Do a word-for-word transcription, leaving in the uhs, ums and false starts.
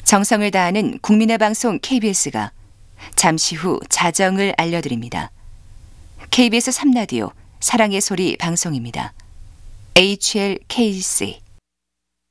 정성을 다하는 국민의 방송 케이비에스가 잠시 후 자정을 알려드립니다. 케이비에스 삼 라디오 사랑의 소리 방송입니다. 에이치엘케이씨